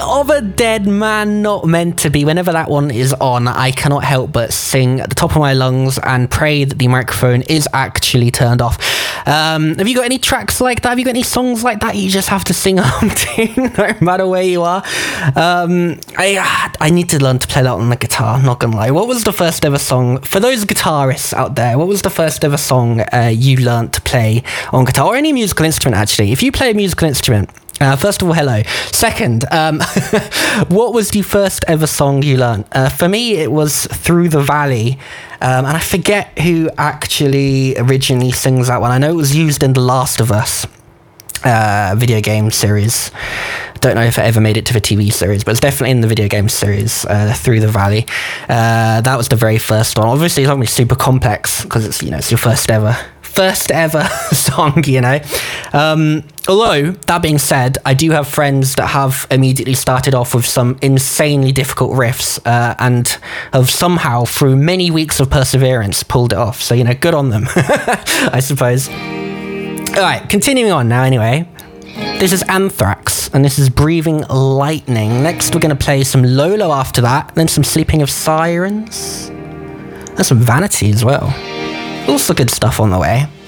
of a Dead Man Not Meant to Be. Whenever that one is on, I cannot help but sing at the top of my lungs and pray that the microphone is actually turned off. Have you got any tracks like that? Have you got any songs like that you just have to sing along to, no matter where you are? I need to learn to play that on the guitar, not gonna lie. What was the first ever song, for those guitarists out there, what was the first ever song you learnt to play on guitar, or any musical instrument actually? If you play a musical instrument, first of all, hello. Second, what was the first ever song you learnt? For me, it was Through the Valley, and I forget who actually originally sings that one. I know it was used in The Last of Us video game series. Don't know if it ever made it to the TV series, but it's definitely in the video game series, Through the Valley. That was the very first one. Obviously, it's not really super complex because it's, you know, it's your first ever song, you know. Although, that being said, I do have friends that have immediately started off with some insanely difficult riffs and have somehow, through many weeks of perseverance, pulled it off. So, you know, good on them, I suppose. Alright, continuing on now anyway. This is Anthrax, and this is Breathing Lightning. Next, we're going to play some Lolo after that, then some Sleeping of Sirens, and some Vanity as well. Also good stuff on the way.